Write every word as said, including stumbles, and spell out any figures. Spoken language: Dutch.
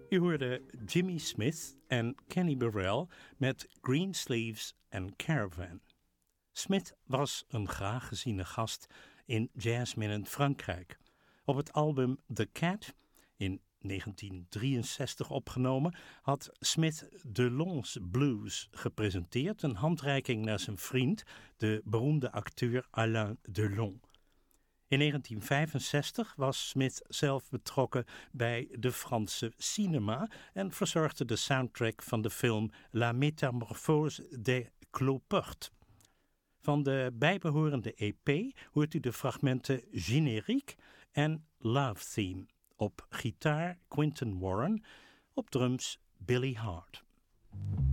U hoorde Jimmy Smith en Kenny Burrell met Greensleeves en Caravan. Smith was een graag geziene gast in jazzminnend Frankrijk. Op het album The Cat, in negentien drieënzestig opgenomen, had Smith Delon's Blues gepresenteerd, een handreiking naar zijn vriend, de beroemde acteur Alain Delon. In negentien vijfenzestig was Smith zelf betrokken bij de Franse cinema en verzorgde de soundtrack van de film La Métamorphose des Cloportes. Van de bijbehorende E P hoort u de fragmenten Générique en Love Theme. Op gitaar Quinton Warren, op drums Billy Hart.